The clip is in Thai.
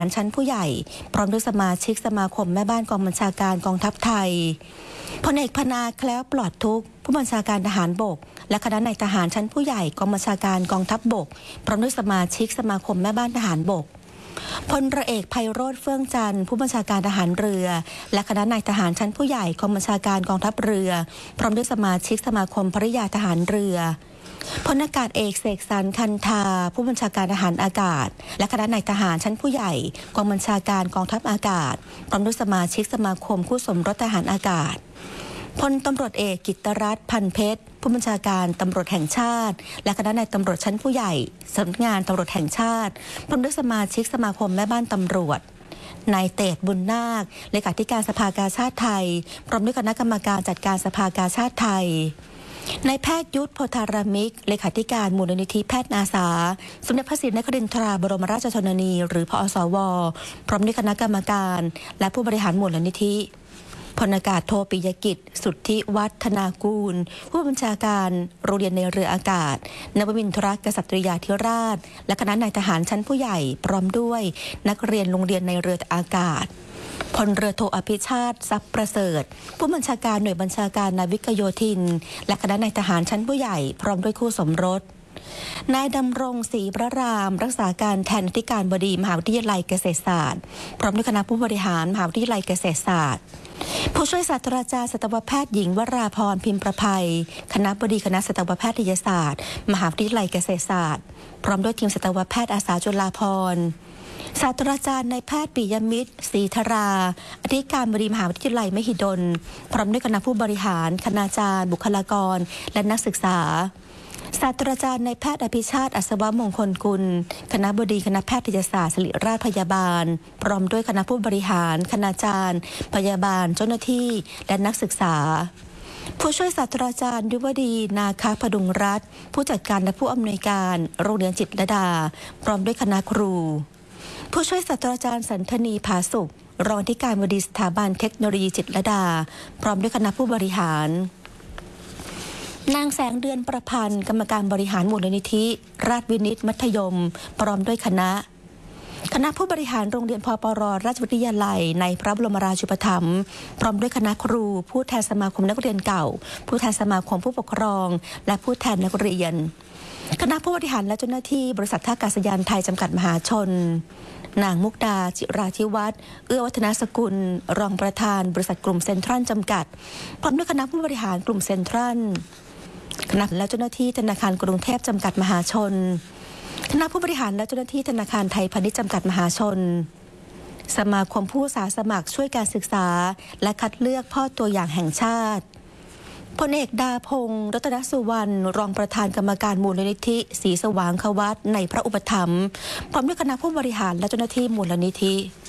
ชั้นผู้ใหญ่พร้อมด้วยสมาชิกสมาคมแม่บ้านกองบัญชาการกองทัพไทยพลเอกพนาแคล้วปลอดทุกข์ผู้บัญชาการทหารบกและคณะนายทหารชั้นผู้ใหญ่กองบัญชาการกองทัพบกพร้อมด้วยสมาชิกสมาคมแม่บ้านทหารบกพลเรือเอกไพโรจน์เฟื่องจันทร์ผู้บัญชาการทหารเรือและคณะนายทหารชั้นผู้ใหญ่กองบัญชาการกองทัพเรือพร้อมด้วยสมาชิกสมาคมภริยาทหารเรือพลอากาศเอกเสกสรรคันธาผู้บัญชาการทหารอากาศและคณะนายทหารชั้นผู้ใหญ่กองบัญชาการกองทัพอากาศพร้อมด้วยสมาชิกสมาคมคู่สมรสทหารอากาศพลตำรวจเอกกิตตรัตน์พันเพชรผู้บัญชาการตำรวจแห่งชาติและคณะนายตำรวจชั้นผู้ใหญ่สำนักงานตำรวจแห่งชาติพร้อมด้วยสมาชิกสมาคมแม่บ้านตำรวจนายเตชบุญนาคเลขาธิการสภากาชาดไทยพร้อมด้วยคณะกรรมการจัดการสภากาชาดไทยนายแพทย์ยุทธโพธารามิกเลขาธิการมูลนิธิแพทย์อาสาสมเด็จพระศรีนครินทราบรมราชชนนีหรือพอสวพร้อมด้วยคณะกรรมการและผู้บริหารมูลนิธิพลอากาศโทปิยกิจสุทธิวัฒนากูลผู้บัญชาการโรงเรียนในเรืออากาศนวมินทรกษัตริยาธิราชและคณะนายทหารชั้นผู้ใหญ่พร้อมด้วยนักเรียนโรงเรียนในเรืออากาศพลเรือโทอภิชาติทรัพย์ประเสริฐผู้บัญชาการหน่วยบัญชาการนาวิกโยธินและคณะนายทหารชั้นผู้ใหญ่พร้อมด้วยคู่สมรสนายดำรงศรีพระรามรักษาการแทนอธิการบดีมหาวิทยาลัยเกษตรศาสตร์พร้อมด้วยคณะผู้บริหารมหาวิทยาลัยเกษตรศาสตร์ผู้ช่วยศาสตราจารย์สัตวแพทย์หญิงวราพรพิมพ์ประภัยคณบดีคณะสัตวแพทยศาสตร์มหาวิทยาลัยเกษตรศาสตร์พร้อมด้วยทีมสัตวแพทย์อาสาจุฬาภรณ์ศาสตราจารย์นายแพทย์ปิยมิตรศรีธราอธิการบดีมหาวิทยาลัยมหิดลพร้อมด้วยคณะผู้บริหารคณาจารย์บุคลากรและนักศึกษาศาสตราจารย์นายแพทย์อภิชาติอัศวมงคลกุลคณบดีคณะแพทยศาสตร์ศิริราชพยาบาลพร้อมด้วยคณะผู้บริหารคณาจารย์พยาบาลเจ้าหน้าที่และนักศึกษาผู้ช่วยศาสตราจารย์ยุวดีนาคพดุงรัตน์ผู้จัดการและผู้อำนวยการโรงเรียนจิตรลดาพร้อมด้วยคณะครูผู้ช่วยศาสตราจารย์สันธนีผาสุขรองอธิการบดีสถาบันเทคโนโลยีจิตรลดาพร้อมด้วยคณะผู้บริหารนางแสงเดือนประพันธ์กรรมการบริหารมูลนิธิราชวินิตมัธยมพร้อมด้วยคณะผู้บริหารโรงเรียนพปร.ราชวิทยาลัยในพระบรมราชูปถัมภ์พร้อมด้วยคณะครูผู้แทนสมาคมนักเรียนเก่าผู้แทนสมาคมผู้ปกครองและผู้แทนนักเรียนคณะผู้บริหารและเจ้าหน้าที่บริษัทท่าอากาศยานไทยจำกัดมหาชนนางมุกดาจิราธิวัฒน์เอื้อวัฒนสกุลรองประธานบริษัทกลุ่มเซ็นทรัลจำกัดพร้อมด้วยคณะผู้บริหารกลุ่มเซ็นทรัลคณะและเจ้าหน้าที่ธนาคารกรุงเทพจำกัดมหาชนคณะผู้บริหารและเจ้าหน้าที่ธนาคารไทยพาณิชย์จำกัดมหาชนสมาคมผู้อาสาสมัครช่วยการศึกษาและคัดเลือกพ่อตัวอย่างแห่งชาติพลเอกดาพงศ์รัตนสุวรรณรองประธานกรรมการมูลนิธิศรีสว่างควัตในพระอุปถัมภ์พร้อมด้วยคณะผู้บริหารและเจ้าหน้าที่มูลนิธิ